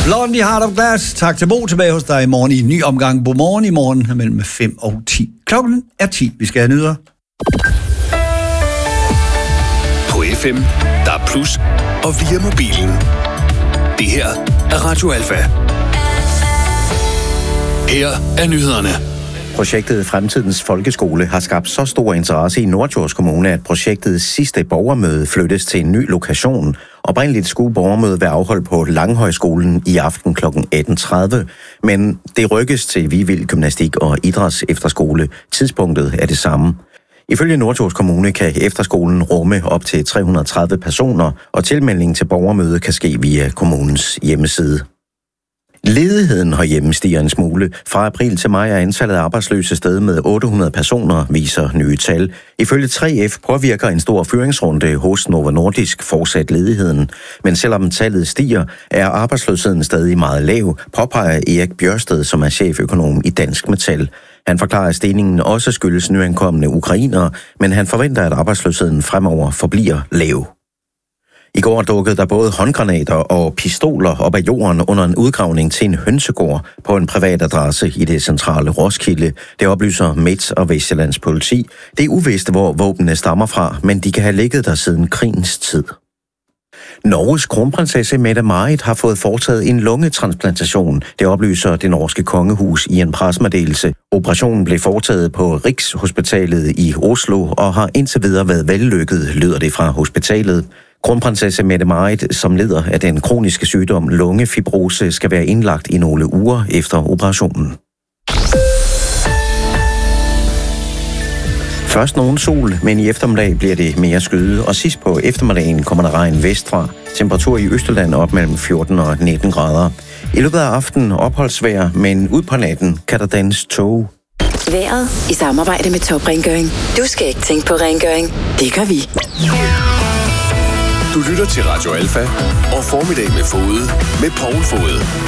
Blondie Heart of Glass. Tak til Bo, tilbage hos dig i morgen i en ny omgang. Godmorgen i morgen mellem 5 og 10. Klokken er 10. Vi skal have nyheder. På FM, der er plus, og via mobilen. Det her er Radio Alfa. Her er nyhederne. Projektet Fremtidens Folkeskole har skabt så stor interesse i Norddjurs Kommune, at projektets sidste borgermøde flyttes til en ny lokation. Oprindeligt skulle borgermødet være afholdt på Langhøjskolen i aften kl. 18.30, men det rykkes til Vivild Gymnastik og Idræts Efterskole. Tidspunktet er det samme. Ifølge Norddjurs Kommune kan efterskolen rumme op til 330 personer, og tilmelding til borgermøde kan ske via kommunens hjemmeside. Ledigheden herhjemme stiger en smule. Fra april til maj er antallet af arbejdsløse steget med 800 personer, viser nye tal. Ifølge 3F påvirker en stor fyringsrunde hos Novo Nordisk fortsat ledigheden. Men selvom tallet stiger, er arbejdsløsheden stadig meget lav, påpeger Erik Bjørsted, som er cheføkonom i Dansk Metal. Han forklarer, at stigningen også skyldes nyankomne ukrainere, men han forventer, at arbejdsløsheden fremover forbliver lav. I går dukkede der både håndgranater og pistoler op af jorden under en udgravning til en hønsegård på en privat adresse i det centrale Roskilde. Det oplyser Midt- og Vestsjællands politi. Det er uvist, hvor våbnene stammer fra, men de kan have ligget der siden krigens tid. Norges kronprinsesse Mette-Marit har fået foretaget en lungetransplantation. Det oplyser det norske kongehus i en pressemeddelelse. Operationen blev foretaget på Rigshospitalet i Oslo og har indtil videre været vellykket, lyder det fra hospitalet. Kronprinsesse Mette-Marit, som lider af den kroniske sygdom lungefibrose, skal være indlagt i nogle uger efter operationen. Først nogen sol, men i eftermiddag bliver det mere skyet, og sidst på eftermiddagen kommer der regn vestfra. Temperatur i Østjylland op mellem 14 og 19 grader. I løbet af aftenen opholdsvejr, men ud på natten kan der dannes tåge. Vejret i samarbejde med Top Rengøring. Du skal ikke tænke på rengøring. Det gør vi. Du lytter til Radio Alfa og Formiddag med Fode med Poul Fode.